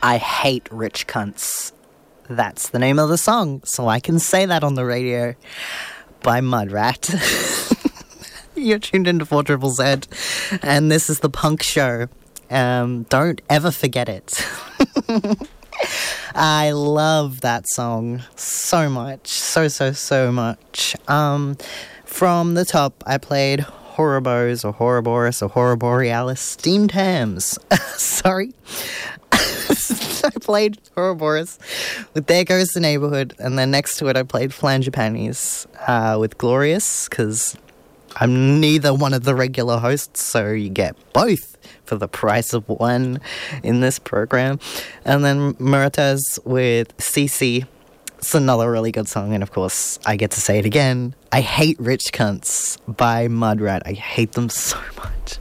I hate rich cunts. That's the name of the song, so I can say that on the radio. By Mudrat. You're tuned into 4ZZZ, and this is the Punk Show. Don't ever forget it. I love that song so much. So much. From the top, I played Horribos or Horriboris or Horriborealis Steamed Hams. Sorry. I played Horriboris with There Goes the Neighborhood, and then next to it I played Flangipanis with Glorious, because I'm neither one of the regular hosts, so you get both for the price of one in this program. And then Muratas with CC. It's another really good song, and of course, I get to say it again. I hate Rich Cunts by Mudrat. I hate them so much.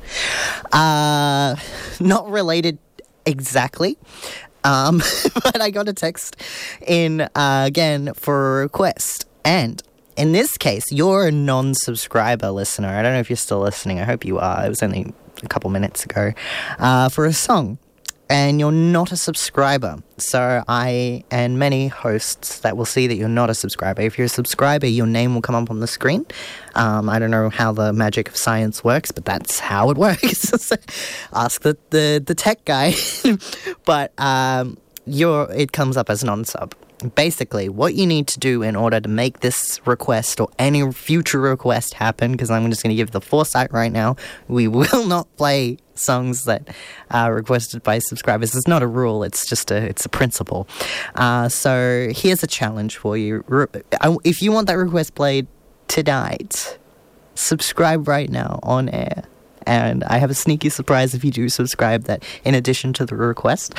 Not related exactly. But I got a text in again for a request, and in this case, you're a non-subscriber listener. I don't know if you're still listening. I hope you are. It was only a couple minutes ago for a song, and you're not a subscriber. So I and many hosts that will see that you're not a subscriber. If you're a subscriber, your name will come up on the screen. I don't know how the magic of science works, but that's how it works. So ask the tech guy. But it comes up as non-sub. Basically, what you need to do in order to make this request or any future request happen, because I'm just going to give the foresight right now, we will not play songs that are requested by subscribers. It's not a rule, it's just it's a principle. So here's a challenge for you. If you want that request played tonight, subscribe right now on air. And I have a sneaky surprise if you do subscribe, that in addition to the request.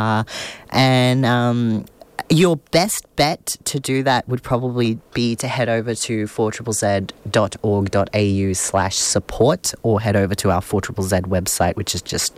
Your best bet to do that would probably be to head over to 4ZZZ.org.au/support, or head over to our 4ZZZ website, which is just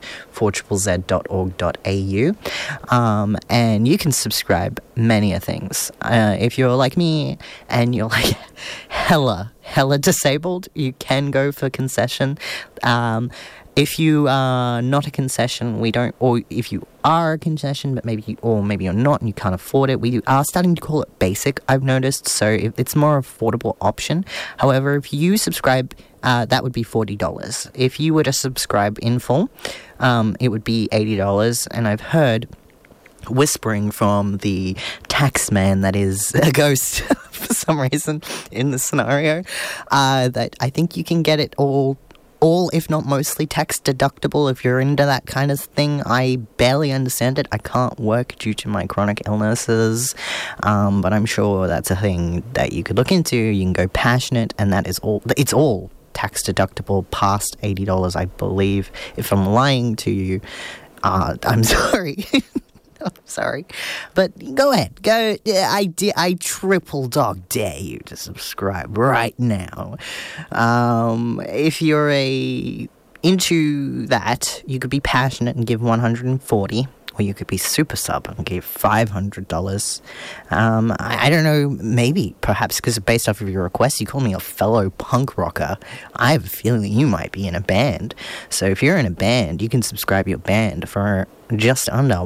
4ZZZ.org.au. And you can subscribe many a things. If you're like me and you're like hella disabled, you can go for concession. If you are not a concession, or if you are a concession, but maybe you're not and you can't afford it, we are starting to call it basic, I've noticed, so it's more affordable option. However, if you subscribe, that would be $40. If you were to subscribe in full, it would be $80, and I've heard whispering from the tax man that is a ghost for some reason in the scenario, that I think you can get it all, if not mostly, tax deductible if you're into that kind of thing. I barely understand it. I can't work due to my chronic illnesses, but I'm sure that's a thing that you could look into. You can go passionate, and that is all. It's all tax deductible past $80, I believe. If I'm lying to you, I'm sorry. I'm sorry, but go ahead. Go. I triple dog dare you to subscribe right now. If you're into that, you could be passionate and give $140, or you could be super sub and give $500. I don't know, maybe, perhaps, because based off of your request, you call me a fellow punk rocker. I have a feeling that you might be in a band. So if you're in a band, you can subscribe your band for just under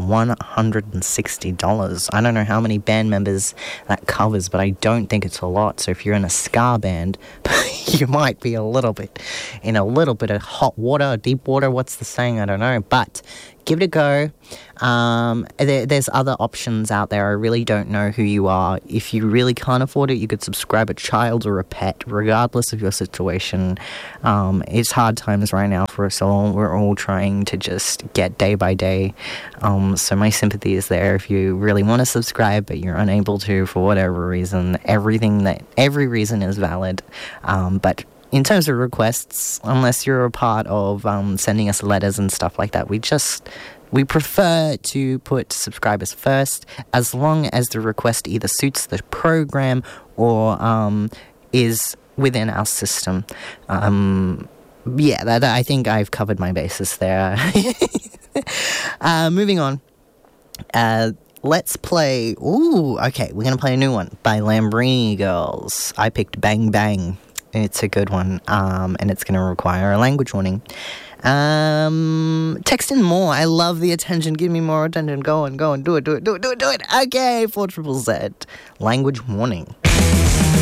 $160. I don't know how many band members that covers, but I don't think it's a lot. So if you're in a ska band, you might be in a little bit of hot water, deep water. What's the saying? I don't know. But give it a go. There's other options out there. I really don't know who you are. If you really can't afford it, you could subscribe a child or a pet, regardless of your situation. It's hard times right now for us all. We're all trying to just get day by day. So my sympathy is there if you really want to subscribe, but you're unable to for whatever reason. Every reason is valid. But in terms of requests, unless you're a part of sending us letters and stuff like that, we prefer to put subscribers first, as long as the request either suits the program or is within our system. I think I've covered my bases there. Moving on. Let's play... we're going to play a new one by Lambrini Girls. I picked Bang Bang. It's a good one, and it's going to require a language warning. Text in more. I love the attention. Give me more attention. Go on. Do it. Okay, 4ZZZ. Language warning.